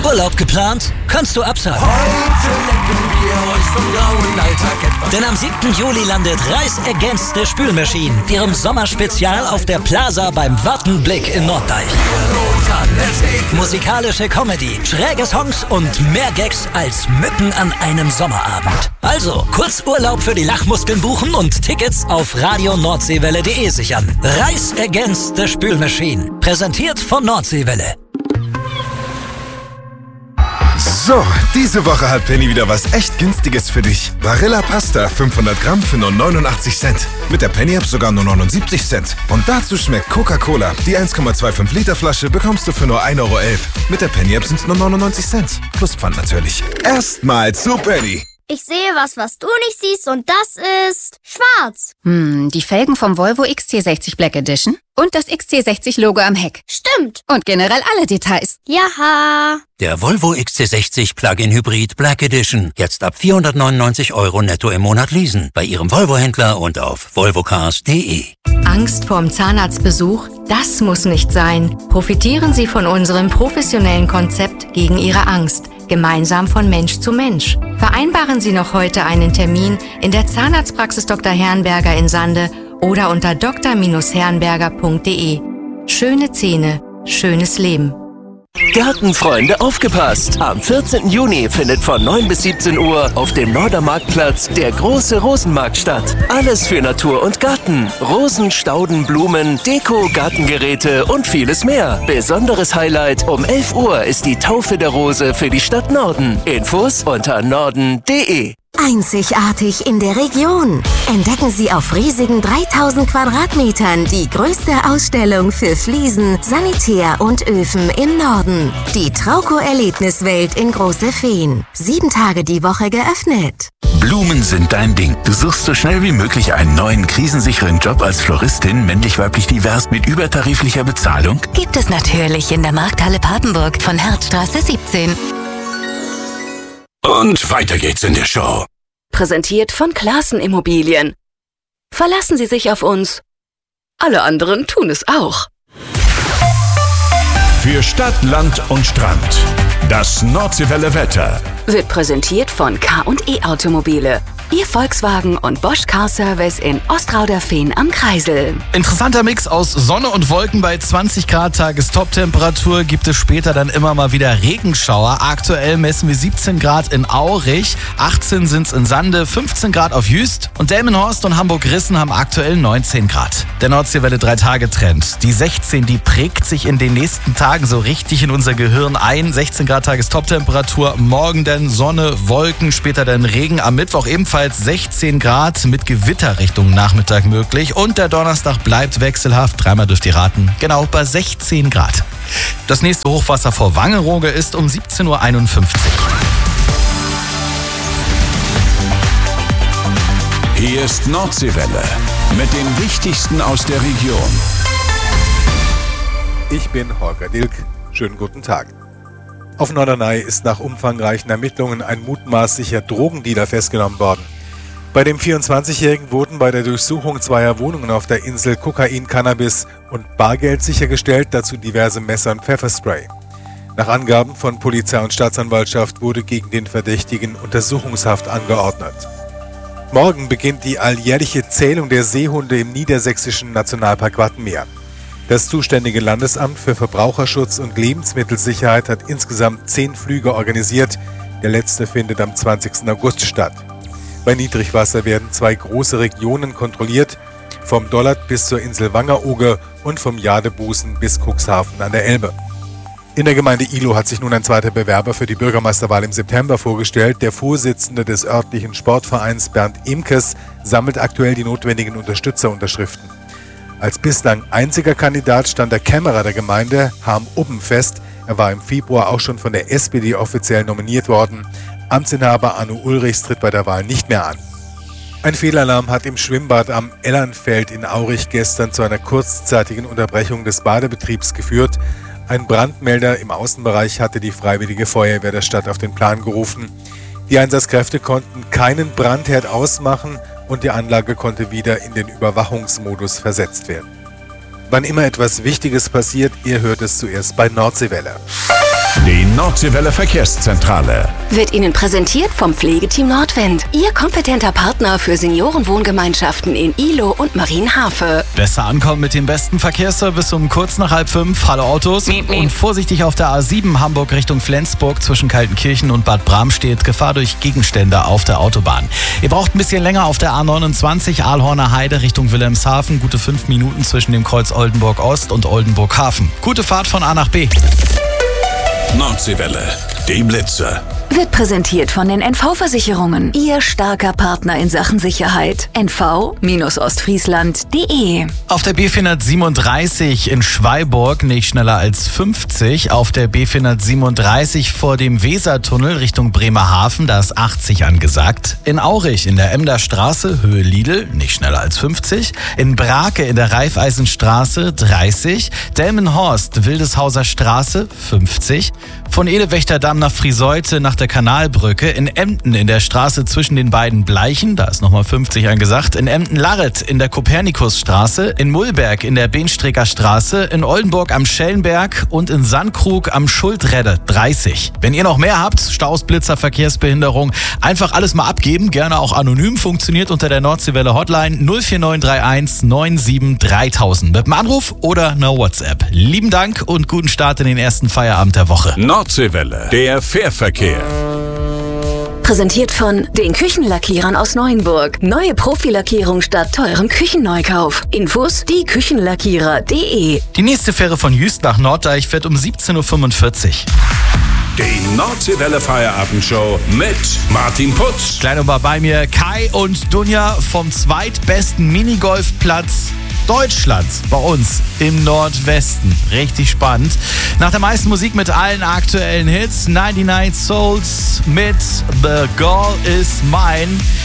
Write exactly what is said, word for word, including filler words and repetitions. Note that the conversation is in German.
Urlaub geplant? Kannst du absagen. Heute lenken wir euch vom grauen Alltag etwas. Denn am siebten Juli landet Reis Against the Spülmaschine, ihrem Sommerspezial auf der Plaza beim Wartenblick in Norddeich. Musikalische Comedy, schräge Songs und mehr Gags als Mücken an einem Sommerabend. Also, kurz Urlaub für die Lachmuskeln buchen und Tickets auf radio nordseewelle punkt de sichern. Reis Against the Spülmaschine. Präsentiert von Nordseewelle. So, diese Woche hat Penny wieder was echt Günstiges für dich. Barilla Pasta, fünfhundert Gramm für nur neunundachtzig Cent. Mit der Penny-App sogar nur neunundsiebzig Cent. Und dazu schmeckt Coca-Cola. Die eins Komma fünfundzwanzig Liter Flasche bekommst du für nur ein Euro elf. Mit der Penny-App sind es nur neunundneunzig Cent. Plus Pfand natürlich. Erstmal zu Penny. Ich sehe was, was du nicht siehst, und das ist schwarz. Hm, die Felgen vom Volvo X C sechzig Black Edition und das X C sechzig Logo am Heck. Stimmt. Und generell alle Details. Jaha. Der Volvo X C sechzig Plug-in Hybrid Black Edition. Jetzt ab vierhundertneunundneunzig Euro netto im Monat leasen. Bei Ihrem Volvo-Händler und auf volvocars punkt de. Angst vorm Zahnarztbesuch? Das muss nicht sein. Profitieren Sie von unserem professionellen Konzept gegen Ihre Angst. Gemeinsam von Mensch zu Mensch. Vereinbaren Sie noch heute einen Termin in der Zahnarztpraxis Doktor Herrenberger in Sande oder unter d r herrenberger punkt de. Schöne Zähne, schönes Leben. Gartenfreunde, aufgepasst! Am vierzehnten Juni findet von neun bis siebzehn Uhr auf dem Nordermarktplatz der große Rosenmarkt statt. Alles für Natur und Garten. Rosen, Stauden, Blumen, Deko, Gartengeräte und vieles mehr. Besonderes Highlight: um elf Uhr ist die Taufe der Rose für die Stadt Norden. Infos unter norden punkt de. Einzigartig in der Region. Entdecken Sie auf riesigen dreitausend Quadratmetern die größte Ausstellung für Fliesen, Sanitär und Öfen im Norden. Die Trauco-Erlebniswelt in Große Feen. Sieben Tage die Woche geöffnet. Blumen sind dein Ding. Du suchst so schnell wie möglich einen neuen, krisensicheren Job als Floristin, männlich-weiblich divers mit übertariflicher Bezahlung? Gibt es natürlich in der Markthalle Papenburg von Herzstraße siebzehn. Und weiter geht's in der Show. Präsentiert von Classen Immobilien. Verlassen Sie sich auf uns. Alle anderen tun es auch. Für Stadt, Land und Strand. Das Nordseewelle Wetter Wird präsentiert von K und E Automobile. Ihr Volkswagen und Bosch Car Service in Ostrauderfehn am Kreisel. Interessanter Mix aus Sonne und Wolken. Bei zwanzig Grad Tagestoptemperatur gibt es später dann immer mal wieder Regenschauer. Aktuell messen wir siebzehn Grad in Aurich, achtzehn sind es in Sande, fünfzehn Grad auf Jüst und Delmenhorst und Hamburg-Rissen haben aktuell neunzehn Grad. Der Nordseewelle drei Tage Trend. Die sechzehn, die prägt sich in den nächsten Tagen so richtig in unser Gehirn ein. sechzehn Grad Tagestoptemperatur, morgen dann Sonne, Wolken, später dann Regen, am Mittwoch ebenfalls sechzehn Grad mit Gewitter Richtung Nachmittag möglich und der Donnerstag bleibt wechselhaft, dreimal dürft ihr raten, genau bei sechzehn Grad. Das nächste Hochwasser vor Wangerooge ist um siebzehn Uhr einundfünfzig. Hier ist Nordseewelle mit dem Wichtigsten aus der Region. Ich bin Holger Dilk. Schönen guten Tag. Auf Norderney ist nach umfangreichen Ermittlungen ein mutmaßlicher Drogendealer festgenommen worden. Bei dem vierundzwanzigjährigen wurden bei der Durchsuchung zweier Wohnungen auf der Insel Kokain, Cannabis und Bargeld sichergestellt, dazu diverse Messer und Pfefferspray. Nach Angaben von Polizei und Staatsanwaltschaft wurde gegen den Verdächtigen Untersuchungshaft angeordnet. Morgen beginnt die alljährliche Zählung der Seehunde im niedersächsischen Nationalpark Wattenmeer. Das zuständige Landesamt für Verbraucherschutz und Lebensmittelsicherheit hat insgesamt zehn Flüge organisiert. Der letzte findet am zwanzigsten August statt. Bei Niedrigwasser werden zwei große Regionen kontrolliert, vom Dollard bis zur Insel Wangerooge und vom Jadebusen bis Cuxhaven an der Elbe. In der Gemeinde Ihlow hat sich nun ein zweiter Bewerber für die Bürgermeisterwahl im September vorgestellt. Der Vorsitzende des örtlichen Sportvereins Bernd Emkes sammelt aktuell die notwendigen Unterstützerunterschriften. Als bislang einziger Kandidat stand der Kämmerer der Gemeinde, Harm Ubbenfest. Er war im Februar auch schon von der S P D offiziell nominiert worden. Amtsinhaber Arno Ulrichs tritt bei der Wahl nicht mehr an. Ein Fehlalarm hat im Schwimmbad am Ellernfeld in Aurich gestern zu einer kurzzeitigen Unterbrechung des Badebetriebs geführt. Ein Brandmelder im Außenbereich hatte die Freiwillige Feuerwehr der Stadt auf den Plan gerufen. Die Einsatzkräfte konnten keinen Brandherd ausmachen und die Anlage konnte wieder in den Überwachungsmodus versetzt werden. Wann immer etwas Wichtiges passiert, ihr hört es zuerst bei Nordseewelle. Die Nordseewelle Verkehrszentrale. Wird Ihnen präsentiert vom Pflegeteam Nordwind. Ihr kompetenter Partner für Seniorenwohngemeinschaften in Ihlow und Marienhafe. Besser ankommen mit dem besten Verkehrsservice um kurz nach halb fünf. Hallo Autos. Miep, miep. Und vorsichtig auf der A sieben Hamburg Richtung Flensburg zwischen Kaltenkirchen und Bad Bramstedt. Gefahr durch Gegenstände auf der Autobahn. Ihr braucht ein bisschen länger auf der A neunundzwanzig Aalhorner Heide Richtung Wilhelmshaven. Gute fünf Minuten zwischen dem Kreuz Oldenburg Ost und Oldenburg Hafen. Gute Fahrt von A nach B. Nordseewelle, die Blitze. Wird präsentiert von den N V-Versicherungen. Ihr starker Partner in Sachen Sicherheit. N V Ostfriesland Punkt de. Auf der B vierhundertsiebenunddreißig in Schweiburg nicht schneller als fünfzig. Auf der B vierhundertsiebenunddreißig vor dem Wesertunnel Richtung Bremerhaven, da ist achtzig angesagt. In Aurich in der Emder Straße, Höhe Lidl, nicht schneller als fünfzig. In Brake in der Raiffeisenstraße dreißig. Delmenhorst, Wildeshauser Straße fünfzig. Von Edewechterdamm nach Friseute nach der Kanalbrücke. In Emden in der Straße zwischen den beiden Bleichen, da ist nochmal fünfzig angesagt. In Emden-Larret in der Kopernikusstraße. In Mullberg in der Behnstrecker Straße. In Oldenburg am Schellenberg und in Sandkrug am Schuldredde dreißig. Wenn ihr noch mehr habt, Staus, Blitzer, Verkehrsbehinderung, einfach alles mal abgeben. Gerne auch anonym, funktioniert unter der Nordseewelle Hotline null vier neun drei eins neun sieben dreitausend. Mit einem Anruf oder einer WhatsApp. Lieben Dank und guten Start in den ersten Feierabend der Woche. Nordseewelle, der Fährverkehr. Präsentiert von den Küchenlackierern aus Neuenburg. Neue Profilackierung statt teurem Küchenneukauf. Infos die Küchenlackierer Punkt de. Die nächste Fähre von Jüst nach Norddeich fährt um siebzehn Uhr fünfundvierzig. Die Nordseewelle Feierabendshow mit Martin Putz. Kleine war bei mir Kai und Dunja vom zweitbesten Minigolfplatz Deutschlands bei uns im Nordwesten. Richtig spannend. Nach der meisten Musik mit allen aktuellen Hits. neunundneunzig Souls mit The Girl Is Mine.